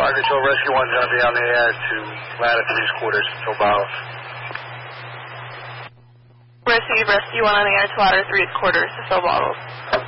Fire Control, Rescue 1's going to be on the air to ladder 3 quarters, fill bottles. Rescue 1 on the air to ladder 3 quarters to fill bottles.